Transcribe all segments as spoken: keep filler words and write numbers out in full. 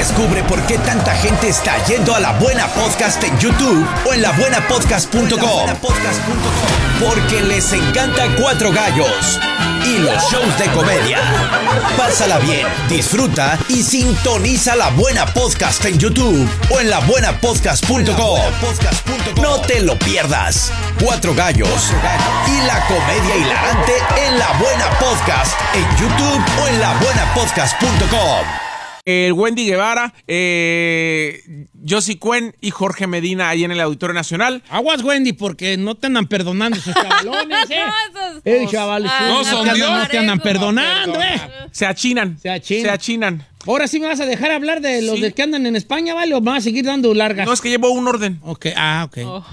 Descubre por qué tanta gente está yendo a La Buena Podcast en YouTube o en la buena podcast punto com. Porque les encanta Cuatro Gallos y los shows de comedia. Pásala bien, disfruta y sintoniza La Buena Podcast en YouTube o en la buena podcast punto com. No te lo pierdas. Cuatro Gallos y la comedia hilarante en La Buena Podcast en YouTube o en la buena podcast punto com. El Wendy Guevara, eh, Josie Cuen y Jorge Medina ahí en el Auditorio Nacional. Aguas, Wendy, porque no te andan perdonando esos chavalones, ¿eh? No, esos- Eh, chavales, Ah, no, no son te andan- Dios. no te andan perdonando, ¿eh? Se achinan. Se achinan. Se achinan. Ahora sí me vas a dejar hablar de los Sí. de que andan en España, ¿vale? ¿O me vas a seguir dando largas? No, es que llevo un orden. Ok, ah, ok. Oh.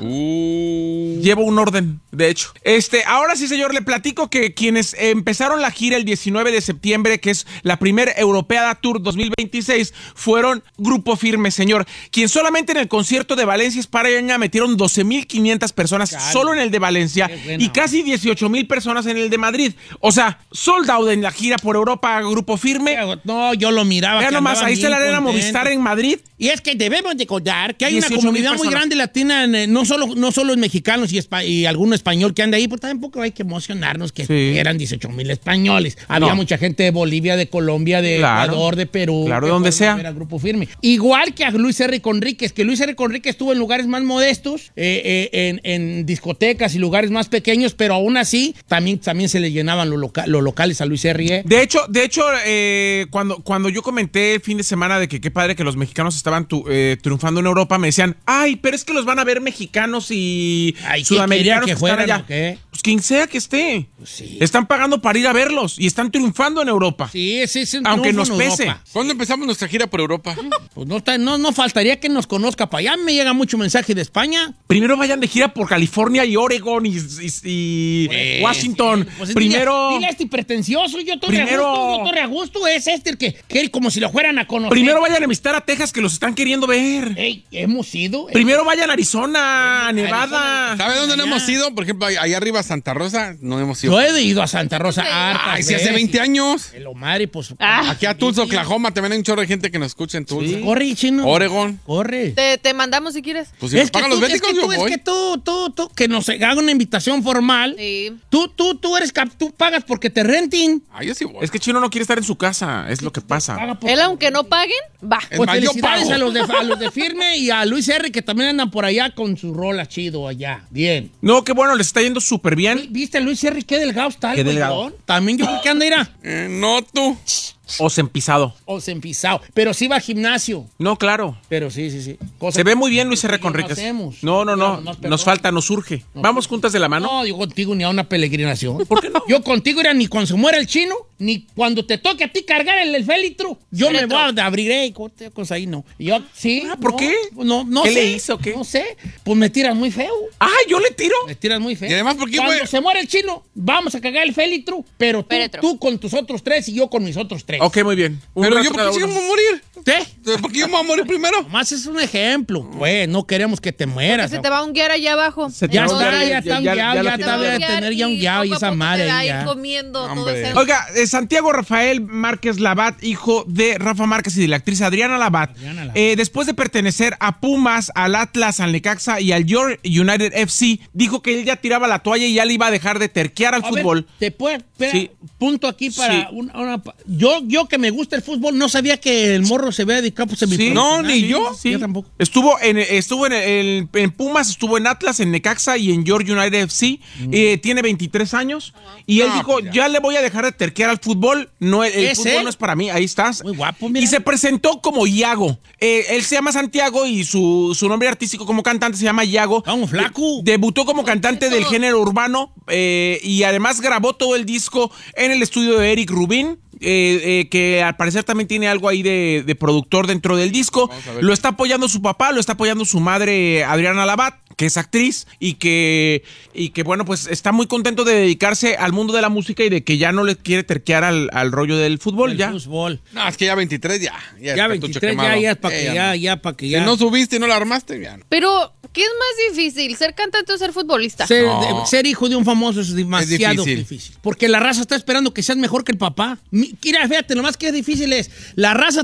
Uh. Llevo un orden, de hecho. Este, ahora sí, señor, le platico que quienes empezaron la gira el diecinueve de septiembre, que es la primer Europeada Tour dos mil veintiséis, fueron Grupo Firme, señor. Quien solamente en el concierto de Valencia, España, metieron doce mil quinientas personas Claro. solo en el de Valencia Qué bueno. y casi dieciocho mil personas en el de Madrid. O sea, sold out en la gira por Europa, Grupo Firme. No, yo lo miraba. Vean que nomás, andaban ahí está bien la Arena contentos. Movistar en Madrid. Y es que debemos de contar que hay una dieciocho mil comunidad muy personas. grande latina, en, eh, no solo no solo en mexicanos y, espa- y alguno español que anda ahí, pero tampoco hay que emocionarnos que Sí. eran dieciocho mil españoles. Había No. mucha gente de Bolivia, de Colombia, de Claro. Ecuador, de Perú. Claro, que de donde fueron a sea. ver a Grupo Firme. Igual que a Luis R. Conríquez, que Luis R. Conríquez estuvo en lugares más modestos, eh, eh, en, en discotecas y lugares más pequeños, pero aún así también, también se le llenaban los, loca- los locales a Luis R. ¿eh? De hecho, de hecho eh, cuando, cuando yo comenté el fin de semana de que qué padre que los mexicanos estaban tu- eh, triunfando en Europa, me decían, ay, pero es que los van a ver mexicanos y Ay, ¿qué sudamericanos querían que que están fueran allá. o qué? Pues quien sea que esté. sí. Están pagando para ir a verlos y están triunfando en Europa. Sí, ese es un Aunque triunfo nos en pese. Europa. ¿Cuándo empezamos nuestra gira por Europa? Pues no, está- no, no faltaría que nos conozca para allá. Me llega mucho mensaje de España. Primero vayan de gira por California y Oregon y, y- y Eh, Washington. Pues Primero... Dile, dile a este pretencioso, yo Torre Primero- Augusto, yo Torre Augusto, es este el que, que como si lo fueran a conocer. Primero vayan a visitar a Texas, que los están queriendo ver. Ey, hemos ido. Primero vayan a Arizona, a Nevada. ¿Sabes dónde no Allá. hemos ido? Por ejemplo, allá arriba Santa Rosa, no hemos ido. Yo he ido a Santa Rosa hartas Ay, si hace veces. veinte años. El Omar y pues... Ah. Aquí a Tulsa, Oklahoma, también hay un chorro de gente que nos escucha en Tulsa. Corre, chino. Oregon. Corre. Te, te mandamos si quieres. Pues si Es nos que, pagan tú, los es, béticos, que yo tú, es voy. que tú, tú, tú, que nos haga una invitación formal. Sí. Tú, tú, tú eres cap, tú pagas porque te renten. Ah, yo sí voy. Es que Chino no quiere estar en su casa, es lo que pasa. Paga por- Él, aunque no paguen, va. Es Pues más, yo felicidades pago. a los, de, a los de Firme y a Luis R. que también andan por allá con su rola chido allá. Bien. No, qué bueno, les está yendo súper bien. ¿Viste a Luis R. qué delgado está? el Qué delgado. güeyón? También yo creo que anda, irá. Eh, no tú. O se empisado. O se empisado. Pero sí va al gimnasio. No, claro. Pero sí, sí, sí. Cosa Se ve que- muy bien Luis R. que no Conríquez. hacemos. No, no, no. Pero perdón. Nos falta, nos surge. Vamos juntas de la mano. No, yo contigo ni a una peregrinación. ¿Por qué no? Yo contigo era ni cuando se muera el chino, ni cuando te toque a ti cargar el, el féretro. Yo me Féretro. voy a abrir, eh, cosa cosa ahí, no. Y yo, sí. Ah, ¿por no, qué? No, no ¿Qué sé. le hizo o qué? No sé. Pues me tiras muy feo. ¡Ah, yo le tiro! Me tiras muy feo. Y además, ¿por qué, Cuando güey? se muera el chino, vamos a cagar el féretro, pero tú, Féretro. tú con tus otros tres y yo con mis otros tres. Ok, muy bien. Un Pero rato yo, ¿por cada qué sí uno. vamos a morir? ¿Qué? ¿Por qué yo me voy a morir primero? Nomás es un ejemplo, pues. No queremos que te mueras. Se te va a unguear allá abajo. Se te Ya va a está, unguear, ya, ya- está ya- un ya guiao, la ya tiene. está Te va a de unguear tener ya un guiao y poco a esa poco madre te va a ahí ir ya. comiendo todo Hombre. ese... Oiga, eh, Santiago Rafael Márquez Labat, hijo de Rafa Márquez y de la actriz Adriana Labat, Adriana Labat. eh, después de pertenecer a Pumas, al Atlas, al Necaxa y al York United F C, dijo que él ya tiraba la toalla y ya le iba a dejar de terquear al A ver, fútbol. te puedo, espera, Sí. punto aquí para Sí. una, una- yo, yo que me gusta el fútbol, no sabía que el morro se había dedicado pues, Sí. semiprofesional. No, ni yo. Sí. Yo tampoco. Estuvo en estuvo en, el- en Pumas, estuvo en Atlas, en Necaxa y en York United F C. Eh, tiene veintitrés años y él No, dijo, pues ya. ya le voy a dejar de terquear al fútbol. No, el, el ¿Es fútbol él? no es para mí. Ahí estás. Muy guapo, mira. Y se presentó como Iago. Eh, él se llama Santiago y su, su nombre artístico como cantante se llama Iago. Vamos, flaco. De- debutó como cantante del género urbano eh, y además grabó todo el disco en el estudio de Eric Rubin. Eh, eh, que al parecer también tiene algo ahí de, de productor dentro del disco. Vamos a ver. Lo está apoyando su papá, lo está apoyando su madre Adriana Labat, que es actriz y que, y que bueno, pues está muy contento de dedicarse al mundo de la música y de que ya no le quiere terquear al, al rollo del fútbol. El ya. fútbol. No, es que ya veintitrés ya. Ya, Ya está veintitrés, tucho ya, quemado. ya, para que Eh, ya, no. ya, para que Si ya. no subiste y no la armaste, ya no. Pero, ¿qué es más difícil? ¿Ser cantante o ser futbolista? Ser, No. de- ser hijo de un famoso es demasiado difícil. difícil. Porque la raza está esperando que seas mejor que el papá. Mi- Mira, fíjate, nomás que difícil es. La raza